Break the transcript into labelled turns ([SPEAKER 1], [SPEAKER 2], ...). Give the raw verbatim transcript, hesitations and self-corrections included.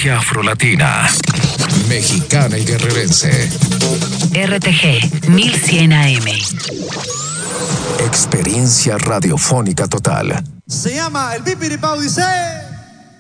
[SPEAKER 1] Frecuencia afrolatina, mexicana y guerrerense.
[SPEAKER 2] R T G mil cien A M.
[SPEAKER 1] Experiencia radiofónica total.
[SPEAKER 3] Se llama El Pipiripao, dice...